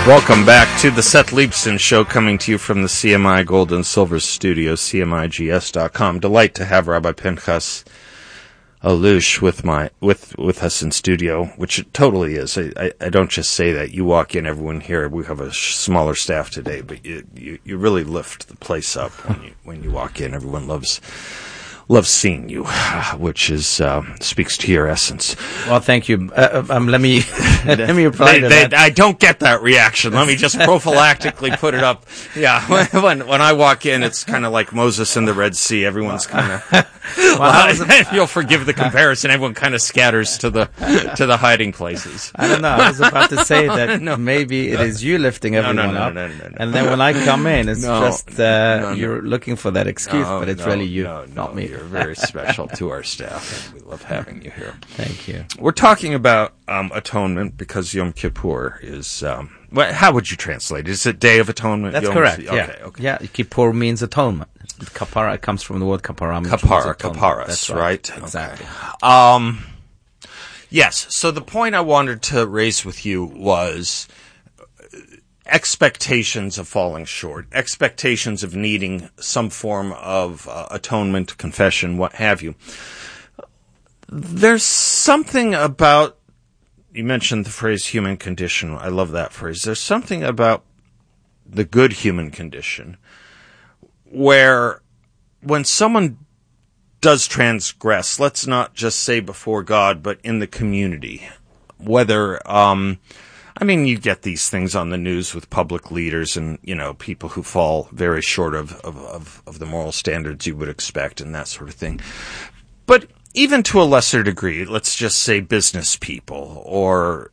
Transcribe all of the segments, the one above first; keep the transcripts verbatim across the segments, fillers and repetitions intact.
Welcome back to the Seth Leibsohn Show, coming to you from the C M I Gold and Silver Studio, C M I G S dot com. Delight to have Rabbi Pinchas Allouche with my with with us in studio, which it totally is. I, I, I don't just say that. You walk in, everyone here. We have a sh- smaller staff today, but you, you you really lift the place up when you when you walk in. Everyone loves. Love seeing you, which is uh, speaks to your essence. Well, thank you. Uh, um, let me let me reply they, to they, that. I don't get that reaction. Let me just prophylactically put it up. Yeah, when when I walk in, it's kind of like Moses in the Red Sea. Everyone's kind of. Well, well, you'll forgive the comparison. Everyone kind of scatters to the to the hiding places. I don't know. I was about to say that no. maybe it is you lifting everyone no, no, no, up, no, no, no, no. and then when I come in, it's no, just uh, no, no. you're looking for that excuse, no, but it's no, really you, no, no, not me. You're very special to our staff, and we love having you here. Thank you. We're talking about um, atonement because Yom Kippur is. Um, well, how would you translate it? Is it Day of Atonement? That's Yom correct. Okay, yeah. okay. Yeah. Kippur means atonement. Kapara comes from the word kapara. Kapara, kaparas, That's right? right? Exactly. Okay. Um, yes. So the point I wanted to raise with you was expectations of falling short, expectations of needing some form of uh, atonement, confession, what have you. There's something about, you mentioned the phrase human condition. I love that phrase. There's something about the good human condition where when someone does transgress, let's not just say before God, but in the community, whether, um, I mean, you get these things on the news with public leaders and, you know, people who fall very short of, of, of, of the moral standards you would expect and that sort of thing. But even to a lesser degree, let's just say business people or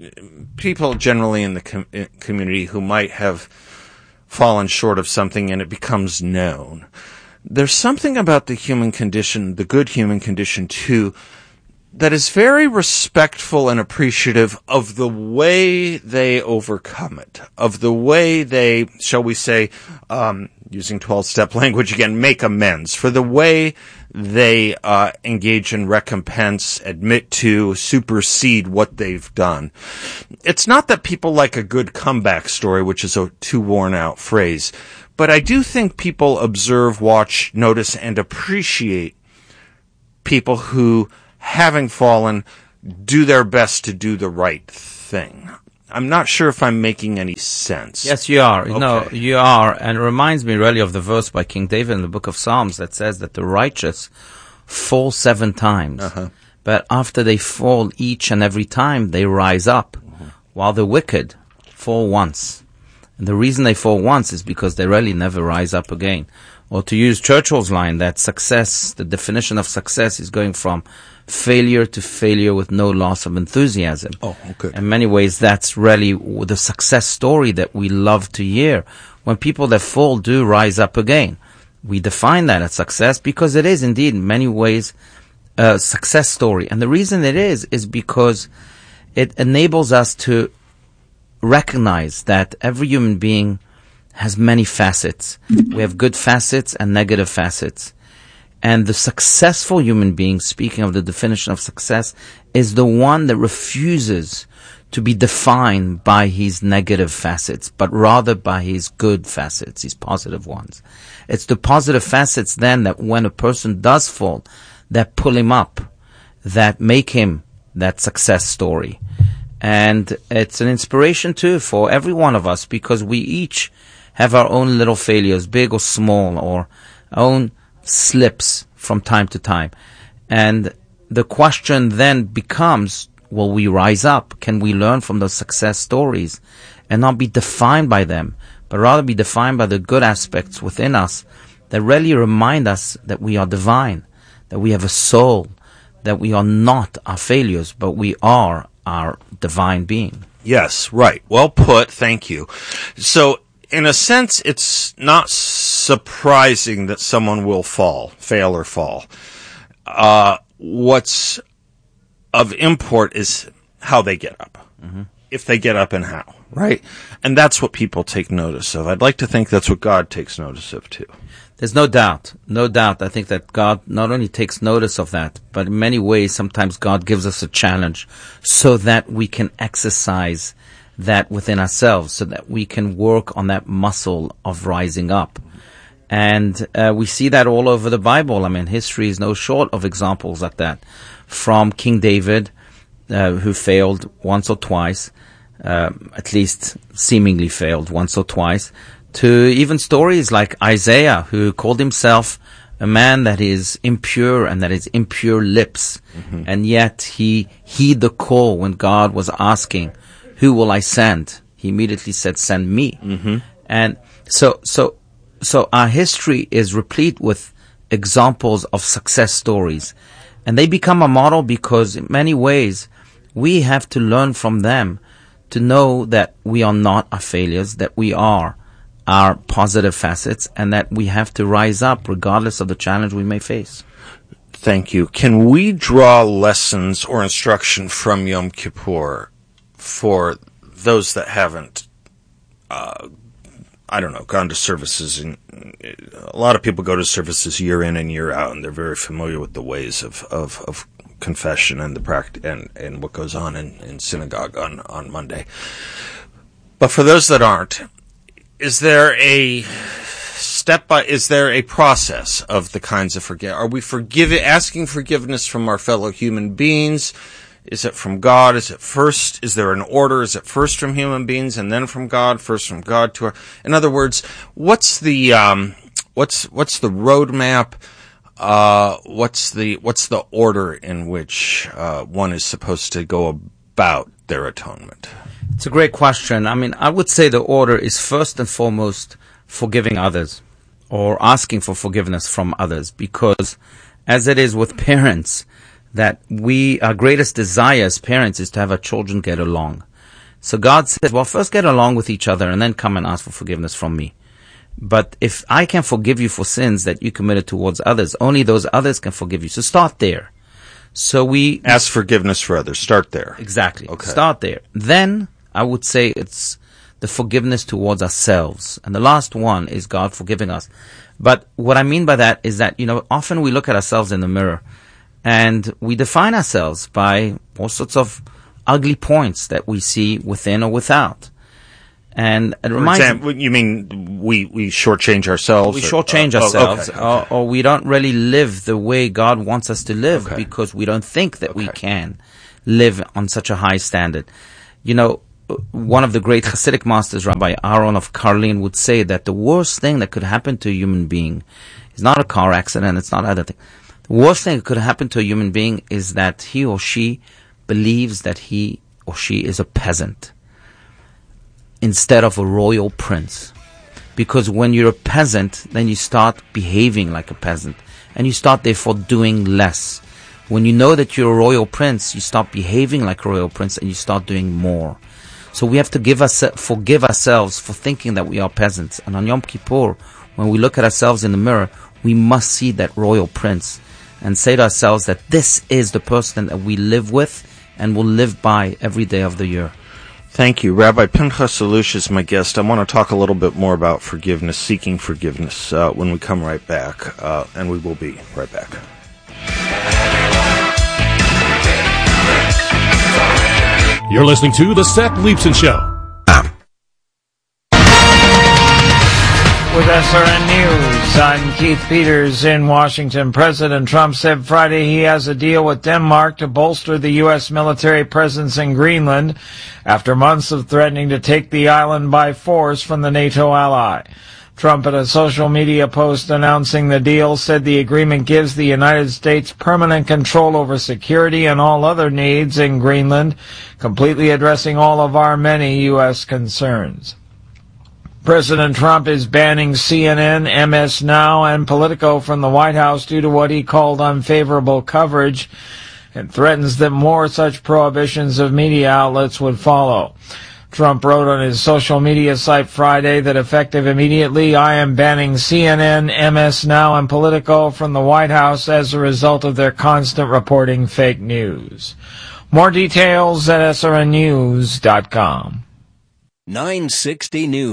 people generally in the com- community who might have fallen short of something and it becomes known. There's something about the human condition, the good human condition too, that is very respectful and appreciative of the way they overcome it, of the way they, shall we say, um, using twelve-step language again, make amends, for the way they uh, engage in recompense, admit to, supersede what they've done. It's not that people like a good comeback story, which is a too worn-out phrase, but I do think people observe, watch, notice, and appreciate people who, having fallen, do their best to do the right thing. I'm not sure if I'm making any sense. Yes, you are. Okay. No, you are. And it reminds me really of the verse by King David in the book of Psalms that says that the righteous fall seven times. Uh-huh. But after they fall each and every time, they rise up, uh-huh. while the wicked fall once. And the reason they fall once is because they really never rise up again. Or to use Churchill's line, that success, the definition of success is going from failure to failure with no loss of enthusiasm. Oh, okay. In many ways, that's really the success story that we love to hear. When people that fall do rise up again, we define that as success because it is indeed in many ways a success story. And the reason it is, is because it enables us to recognize that every human being has many facets. We have good facets and negative facets. And the successful human being, speaking of the definition of success, is the one that refuses to be defined by his negative facets, but rather by his good facets, his positive ones. It's the positive facets then that when a person does fall, that pull him up, that make him that success story. And it's an inspiration too for every one of us because we each have our own little failures, big or small, or our own slips from time to time. And the question then becomes, will we rise up? Can we learn from those success stories and not be defined by them, but rather be defined by the good aspects within us that really remind us that we are divine, that we have a soul, that we are not our failures, but we are our divine being. Yes, right. Well put. Thank you. So, in a sense, it's not surprising that someone will fall, fail or fall. Uh, what's of import is how they get up. Mm-hmm. If they get up and how, right? And that's what people take notice of. I'd like to think that's what God takes notice of too. There's no doubt, no doubt. I think that God not only takes notice of that, but in many ways, sometimes God gives us a challenge so that we can exercise that within ourselves so that we can work on that muscle of rising up. And uh, we see that all over the Bible. I mean, history is no short of examples like that. From King David, uh, who failed once or twice, uh, at least seemingly failed once or twice, to even stories like Isaiah, who called himself a man that is impure and that is impure lips. Mm-hmm. And yet he heeded the call when God was asking, who will I send? He immediately said, send me. Mm-hmm. And so, so, so our history is replete with examples of success stories. And they become a model because in many ways we have to learn from them to know that we are not our failures, that we are our positive facets, and that we have to rise up regardless of the challenge we may face. Thank you. Can we draw lessons or instruction from Yom Kippur for those that haven't, uh, I don't know, gone to services? And a lot of people go to services year in and year out, and they're very familiar with the ways of, of, of confession and the pract- and, and what goes on in, in synagogue on, on Monday. But for those that aren't, is there a step by, is there a process of the kinds of forgive? Are we forgiving, asking forgiveness from our fellow human beings? Is it from God? Is it first? Is there an order? Is it first from human beings and then from God? First from God to our, in other words, what's the, um, what's, what's the roadmap? Uh, what's the, what's the order in which, uh, one is supposed to go about their atonement? It's a great question. I mean, I would say the order is first and foremost forgiving others or asking for forgiveness from others, because as it is with parents, that we, our greatest desire as parents is to have our children get along. So God says, well, first get along with each other and then come and ask for forgiveness from me. But if I can forgive you for sins that you committed towards others, only those others can forgive you. So start there. So we ask forgiveness for others. Start there. Exactly. Okay. Start there. Then I would say it's the forgiveness towards ourselves. And the last one is God forgiving us. But what I mean by that is that, you know, often we look at ourselves in the mirror and we define ourselves by all sorts of ugly points that we see within or without. And it reminds For example, you mean we, we shortchange ourselves? We shortchange or, ourselves, oh, okay, okay. Or, or we don't really live the way God wants us to live okay. because we don't think that okay. we can live on such a high standard. You know, one of the great Hasidic masters, Rabbi Aaron of Karlin, would say that the worst thing that could happen to a human being is not a car accident, it's not other thing. The worst thing that could happen to a human being is that he or she believes that he or she is a peasant instead of a royal prince. Because when you're a peasant, then you start behaving like a peasant, and you start therefore doing less. When you know that you're a royal prince, you start behaving like a royal prince and you start doing more. So we have to give us, forgive ourselves for thinking that we are peasants. And on Yom Kippur, when we look at ourselves in the mirror, we must see that royal prince and say to ourselves that this is the person that we live with and will live by every day of the year. Thank you. Rabbi Pinchas Allouche is my guest. I want to talk a little bit more about forgiveness, seeking forgiveness, uh, when we come right back, uh, and we will be right back. You're listening to The Seth Leibsohn Show. With S R N News, I'm Keith Peters in Washington. President Trump said Friday he has a deal with Denmark to bolster the U S military presence in Greenland after months of threatening to take the island by force from the NATO ally. Trump, in a social media post announcing the deal, said the agreement gives the United States permanent control over security and all other needs in Greenland, completely addressing all of our many U S concerns. President Trump is banning C N N, M S Now, and Politico from the White House due to what he called unfavorable coverage, and threatens that more such prohibitions of media outlets would follow. Trump wrote on his social media site Friday that effective immediately, I am banning C N N, M S Now, and Politico from the White House as a result of their constant reporting fake news. More details at S R N news dot com. nine sixty News.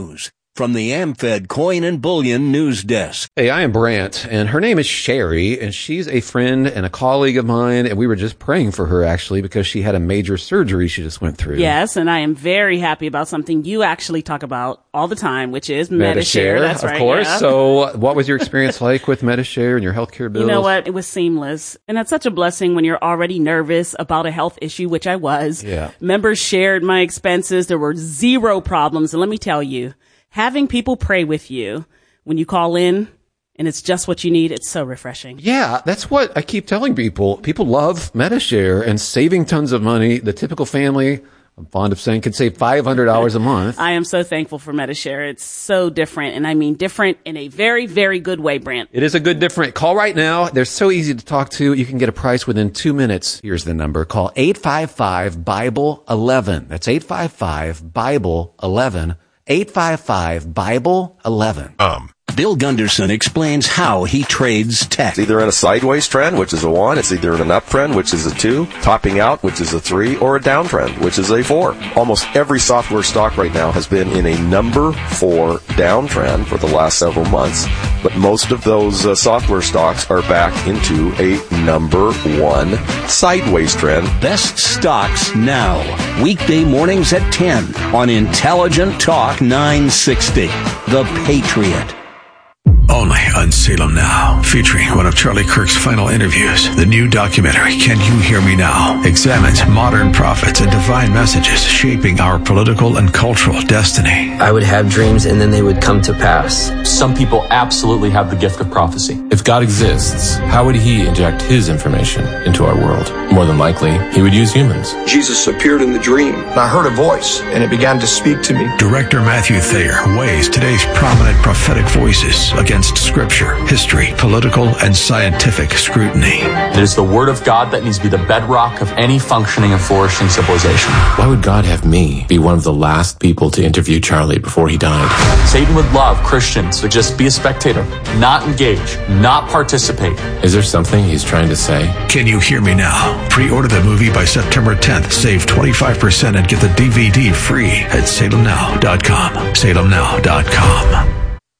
From the AmFed Coin and Bullion News Desk. Hey, I am Brant, and her name is Sherry, and she's a friend and a colleague of mine, and we were just praying for her, actually, because she had a major surgery she just went through. Yes, and I am very happy about something you actually talk about all the time, which is Medi-Share. That's right. Of course. Yeah. So what was your experience like with Medi-Share and your healthcare bills? You know what? It was seamless. And that's such a blessing when you're already nervous about a health issue, which I was. Yeah. Members shared my expenses. There were zero problems. And let me tell you, having people pray with you when you call in and it's just what you need, it's so refreshing. Yeah, that's what I keep telling people. People love Medi-Share and saving tons of money. The typical family, I'm fond of saying, can save five hundred dollars a month. I am so thankful for Medi-Share. It's so different, and I mean different in a very, very good way, Brant. It is a good different. Call right now. They're so easy to talk to. You can get a price within two minutes. Here's the number. Call eight five five, Bible eleven. That's eight five five, Bible eleven. eight five five, Bible eleven. Um. Bill Gunderson explains how he trades tech. It's either in a sideways trend, which is a one. It's either in an uptrend, which is a two. Topping out, which is a three. Or a downtrend, which is a four. Almost every software stock right now has been in a number four downtrend for the last several months. But most of those uh, software stocks are back into a number one sideways trend. Best stocks now. Weekday mornings at ten on Intelligent Talk nine sixty. The Patriot. Only on Salem Now, featuring one of Charlie Kirk's final interviews. The new documentary, Can You Hear Me Now?, examines modern prophets and divine messages shaping our political and cultural destiny. I would have dreams and then they would come to pass. Some people absolutely have the gift of prophecy. If God exists, how would he inject his information into our world? More than likely, he would use humans. Jesus appeared in the dream, and I heard a voice, and it began to speak to me. Director Matthew Thayer weighs today's prominent prophetic voices against scripture, history, political, and scientific scrutiny. It is the word of God that needs to be the bedrock of any functioning and flourishing civilization. Why would God have me be one of the last people to interview Charlie before he died? Satan would love Christians to just be a spectator, not engage, not participate. Is there something he's trying to say? Can You Hear Me Now? Pre-order the movie by September tenth. Save twenty-five percent and get the D V D free at salem now dot com. salem now dot com.